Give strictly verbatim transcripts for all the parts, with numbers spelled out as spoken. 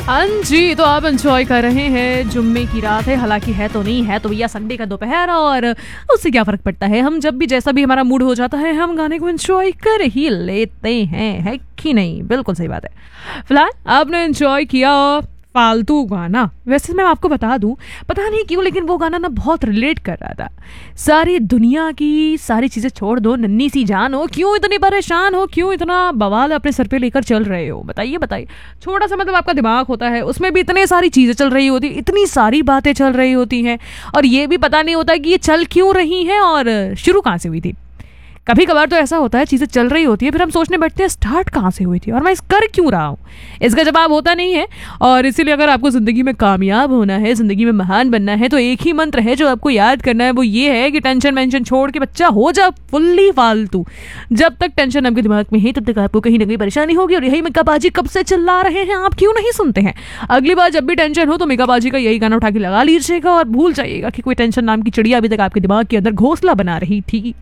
हाँ जी, तो आप एंजॉय कर रहे हैं। जुम्मे की रात है, हालांकि है तो नहीं है तो भैया संडे का दोपहर, और उससे क्या फर्क पड़ता है। हम जब भी जैसा भी हमारा मूड हो जाता है हम गाने को एंजॉय कर ही लेते हैं, है कि नहीं? बिल्कुल सही बात है। फिलहाल आपने एंजॉय किया फालतू गाना। वैसे मैं आपको बता दूं, पता नहीं क्यों लेकिन वो गाना ना बहुत रिलेट कर रहा था। सारी दुनिया की सारी चीज़ें छोड़ दो, नन्ही सी जान हो, क्यों इतनी परेशान हो, क्यों इतना बवाल अपने सर पे लेकर चल रहे हो? बताइए बताइए। छोटा सा मतलब आपका दिमाग होता है, उसमें भी इतनी सारी चीज़ें चल रही होती, इतनी सारी बातें चल रही होती हैं, और ये भी पता नहीं होता कि ये चल क्यों रही हैं और शुरू कहाँ से हुई थी। कभी कभार तो ऐसा होता है चीज़ें चल रही होती है, फिर हम सोचने बैठते हैं स्टार्ट कहाँ से हुई थी और मैं इस कर क्यों रहा हूँ। इसका जवाब होता नहीं है। और इसीलिए अगर आपको ज़िंदगी में कामयाब होना है, ज़िंदगी में महान बनना है, तो एक ही मंत्र है जो आपको याद करना है। वो ये है कि टेंशन वेंशन छोड़ के बच्चा हो जा फुल्ली फालतू। जब तक टेंशन आपके दिमाग में है तब तक आपको कहीं ना कहीं परेशानी होगी। और यही मिक्काबाजी कब से चिल्ला रहे हैं, आप क्यों नहीं सुनते हैं? अगली बार जब भी टेंशन हो तो मिक्काबाजी का यही गाना उठा के लगा लीजिएगा और भूल जाइएगा कि कोई टेंशन नाम की चिड़िया अभी तक आपके दिमाग के अंदर घोंसला बना रही थी।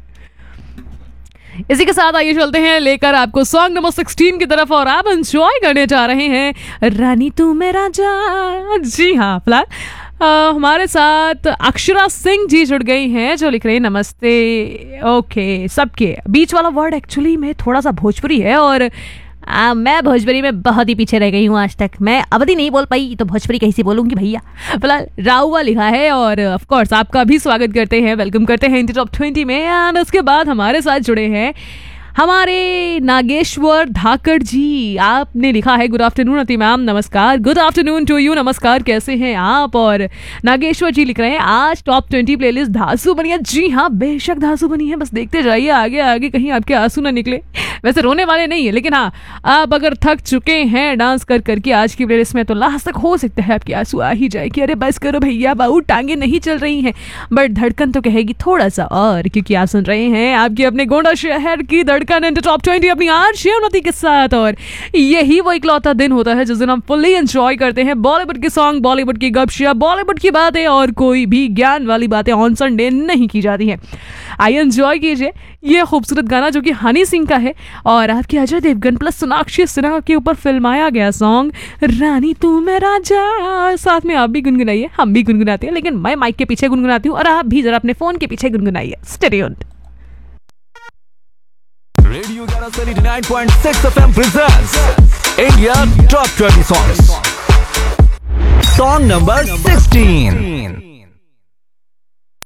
इसी के साथ आइए चलते हैं लेकर आपको सॉन्ग नंबर सिक्सटीन की तरफ, और आप एंजॉय करने जा रहे हैं रानी तू मेरा जा। जी हाँ, फिलहाल हमारे साथ अक्षरा सिंह जी जुड़ गई हैं जो लिख रही है नमस्ते। ओके, सबके बीच वाला वर्ड एक्चुअली में थोड़ा सा भोजपुरी है, और आ, मैं भोजपुरी में बहुत ही पीछे रह गई हूँ आज तक। मैं अवधि नहीं बोल पाई तो भोजपुरी कैसी बोलूँगी भैया। फिलहाल राहुआ लिखा है, और ऑफ कोर्स आपका भी स्वागत करते हैं, वेलकम करते हैं इंडी टॉप ट्वेंटी में। एंड उसके बाद हमारे साथ जुड़े हैं हमारे नागेश्वर धाकड़ जी। आपने लिखा है गुड आफ्टरनून अति मैम, नमस्कार। गुड आफ्टरनून टू यू, नमस्कार, कैसे हैं आप? और नागेश्वर जी लिख रहे हैं आज टॉप ट्वेंटी प्लेलिस्ट धांसू बनी है। जी हाँ, बेशक धांसू बनी है, बस देखते जाइए आगे आगे कहीं आपके आंसू ना निकले। वैसे रोने वाले नहीं है, लेकिन हाँ, आप अगर थक चुके हैं डांस कर करके आज की प्लेलिस्ट में तो लास्ट तक हो सकता है आपके आंसू आ ही जाए कि अरे बस करो भैया बाबू, टांगे नहीं चल रही हैं। बट धड़कन तो कहेगी थोड़ा सा और, क्योंकि आप सुन रहे हैं आपके अपने गोंडा शहर की धड़कन टॉप ट्वेंटी अपनी आरजे उन्नति के साथ। और यही वो इकलौता दिन होता है जिस दिन हम फुल्ली एंजॉय करते हैं बॉलीवुड के सॉन्ग, बॉलीवुड की गपशप, बॉलीवुड की बातें, और कोई भी ज्ञान वाली बातें ऑन संडे नहीं की जाती हैं। आइए एंजॉय कीजिए ये खूबसूरत गाना जो कि हनी सिंह का है, और आपके अजय देवगन प्लस सोनाक्षी सिन्हा के ऊपर फिल्माया गया सॉन्ग रानी तू मेरा जा। साथ में आप भी गुनगुनाइए, हम भी गुनगुनाते हैं, लेकिन मैं माइक के पीछे गुनगुनाती हूँ और आप भी जरा अपने फोन के पीछे गुनगुनाइए। Stay tuned. रेडियो ग्यारह सौ नवासी point six FM presents India top twenty songs. Song number sixteen.